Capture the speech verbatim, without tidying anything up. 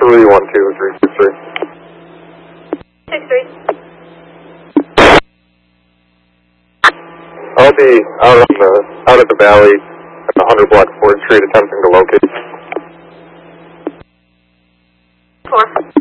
three one two three six three. Six three. I'll be out on the out at the valley at the hundred block Ford Street attempting to locate. Four.